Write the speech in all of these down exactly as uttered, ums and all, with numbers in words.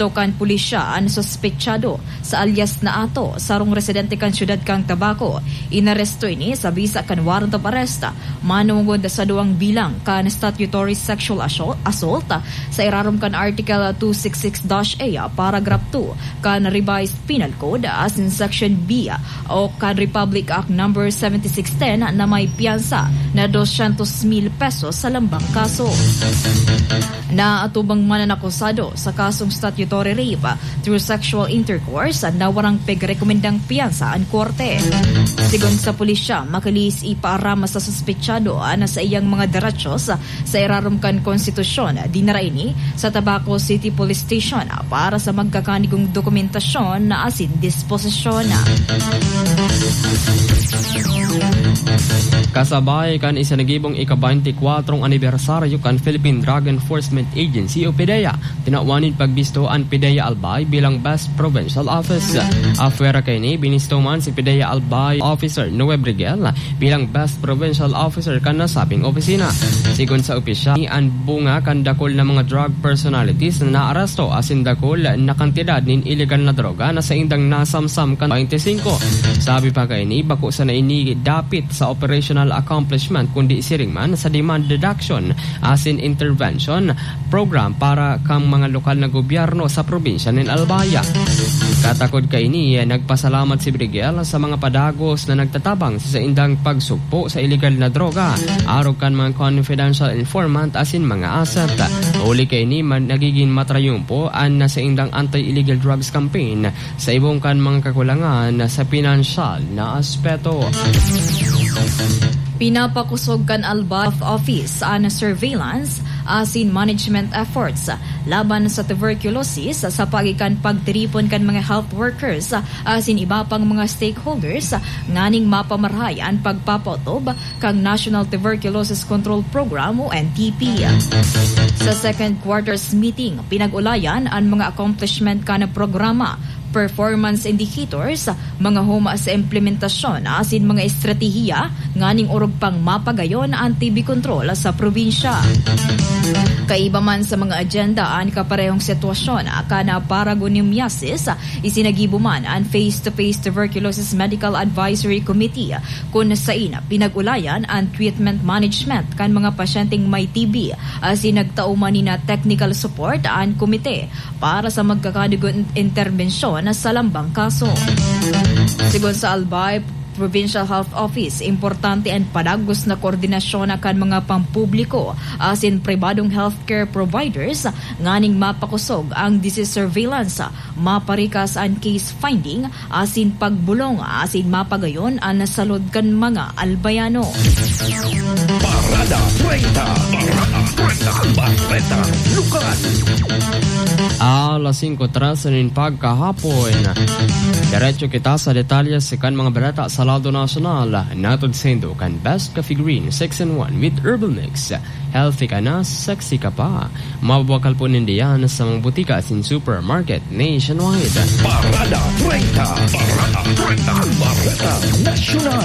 Bisto kan pulisya ang suspechado sa alias na ato sarong residente kan syudad kang Tabaco. Inaresto ini sa bisa kan warrant of arrest manungod sa duwang bilang kan statutory sexual assault sa irarom kan Article two sixty-six A paragraph two kan revised penal code as in section B o kan Republic Act number seventy-six ten na may piyansa na two hundred mil pesos sa lambang kaso. Na atubang mananakusado sa kasong statutory rape through sexual intercourse na warang pegrekomendang piyansa ang korte. Sigon sa pulisya, makalis ipaarama sa suspechado na sa iyang mga derechos sa irarom kan konstitusyon dinara ini sa Tabaco City Police Station para sa magkakanigong dokumentasyon na asin disposisyon. Kasabay kan isanagibong ika-twenty-four anibersaryo kan Philippine Drug Enforcement Agency o PDEA, tinawanin pagbisto ang PDEA Albay bilang Best Provincial Office. Afuera kay ni binisto man si PDEA Albay Officer Noe Brigel bilang Best Provincial Officer kan nasabing opisina. Sigon sa opisyal, ang bunga kan dakol na mga drug personalities na naaresto asin dakol na kantidad nin illegal na droga na sa indang nasamsam kan twenty-five. Sabi pa kay ni bako sa na ini dapit sa operational accomplishment kundi siring man sa demand deduction asin intervention program para kang mga lokal na gobyerno sa probinsya ng Albaya. Katakod kay ni nagpasalamat si Brigel sa mga padagos na nagtatabang sa indang pagsugpo sa illegal na droga araw kan mga confidential informant asin mga asset. Uli kay ni man nagiging matrayumpo an sa indang anti-illegal drugs campaign sa ibong kan mga kakulangan sa pinansyal na aspeto. Pinapakusog kan Albay Office ang surveillance asin management efforts laban sa tuberculosis sa pagikan pagtiripon kan mga health workers asin iba pang mga stakeholders nganing mapamarhay ang pagpapotob kang National Tuberculosis Control Program o N T P. Sa second quarters meeting, pinag-ulayan ang mga accomplishment kan programa, performance indicators, mga huma sa implementasyon asin mga estratehiya nganing urog pang mapagayon ang T B control sa probinsya. Kaiba man sa mga agenda ang kaparehong sitwasyon kana para gunimyasis isinagibo man ang face-to-face tuberculosis medical advisory committee kung sa ina pinag-ulayan ang treatment management kan mga pasyenteng may T B asin nagtauman ni na technical support ang komite para sa magkakadigon interbensyon sa lambang kaso. Sigon sa Albay Provincial Health Office, importante ang padagos na koordinasyon akan mga pampubliko asin pribadong healthcare providers nganing mapakusog ang disease surveillance, maparikas ang case finding asin pagbulong asin mapagayon ang nasalod kan mga albayano. Parada treinta, Parada treinta, Barreta, Lukan. Alas cinco tras nin pagkahapon. Diretso kita sa detalye sa kan mga bereta sa lado nasyonal. Natod sendo kan Best Coffee Green six in one with Herbal Mix. Healthy ka na, sexy ka pa. Mababakal po nindiyan sa mga butika sin supermarket nationwide. Parada treinta, Parada treinta, Barreta National.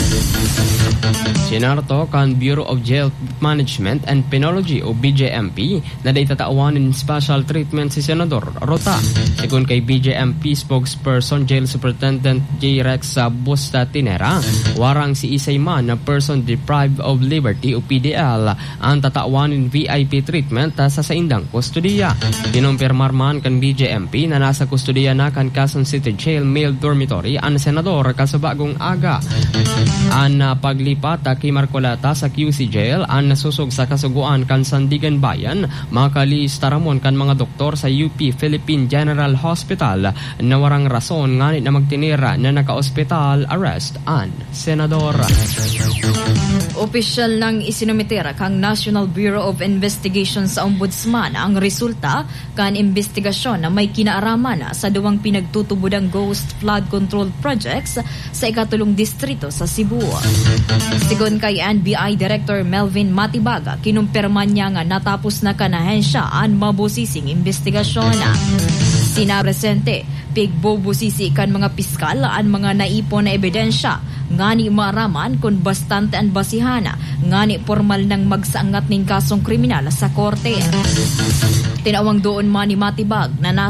Sinarto kan Bureau of Jail Management and Penology o B J M P na day tataawanin special treatment si Senador Rota. Sigun kay B J M P spokesperson Jail Superintendent J. Rex Busta Tinera, warang si Isay man na person deprived of liberty o P D L ang tataawanin V I P treatment sa saindang kustodiya. Kinumpirmar man kan B J M P na nasa kustodiya na kan Quezon City Jail Male Dormitory ang Senador kasabagong aga. Ang uh, paglipat uh, kay Marcoleta sa Q C Jail ang nasusog sa kasuguan kan Sandigan Bayan makalis taramon kan mga doktor sa U P Philippine General Hospital na warang rason nganit na magtinira na naka-hospital arrest ang Senador. Opisyal nang isinumitira kang National Bureau of Investigation sa Ombudsman ang resulta kan investigasyon na may kinaaraman sa duwang pinagtutubudang ghost flood control projects sa ikatulong distrito sa Cebu. Sigon kay N B I Director Melvin Matibaga, kinumpirman niya nga natapos na kanahensya ang mabusising investigasyon. Sinapresente, pigbubusisi kan mga piskal ang mga naipon na ebidensya ngani maaraman kung bastante ang basihana ngani formal nang magsaangat ning kasong kriminal sa korte. Tinawang doon man ni Matibag na